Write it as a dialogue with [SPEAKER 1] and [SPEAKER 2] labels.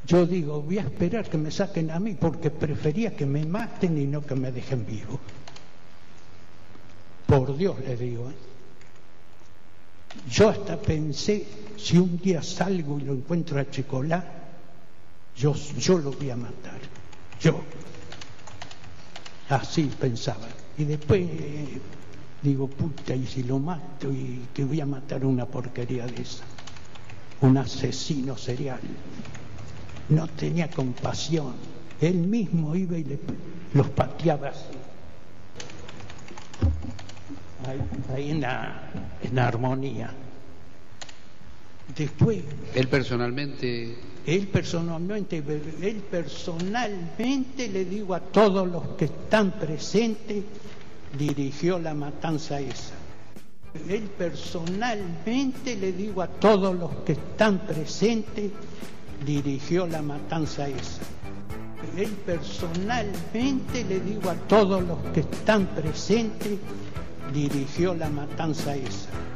[SPEAKER 1] Yo digo, voy a esperar que me saquen a mí porque prefería que me maten y no que me dejen vivo. Por Dios le digo, Yo hasta pensé, si un día salgo y lo encuentro a Chicolá, yo lo voy a matar. Yo. Así pensaba. Y después digo, puta, y si lo mato, y que voy a matar una porquería de esa. Un asesino serial. No tenía compasión. Él mismo iba y los pateaba así. Ahí en la armonía. Después.
[SPEAKER 2] Él personalmente
[SPEAKER 1] le digo a todos los que están presentes, dirigió la matanza esa. Él personalmente le digo a todos los que están presentes, dirigió la matanza esa. Él personalmente le digo a todos los que están presentes, dirigió la matanza esa.